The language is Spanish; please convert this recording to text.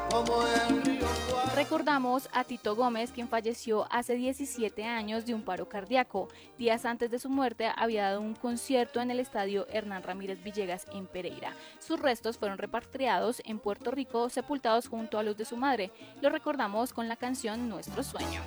como el río Guara. Recordamos a Tito Gómez, quien falleció hace 17 años de un paro cardíaco. Días antes de su muerte había dado un concierto en el estadio Hernán Ramírez Villegas en Pereira. Sus restos fueron repatriados en Puerto Rico, sepultados junto a los de su madre. Lo recordamos con la canción Nuestro Sueño.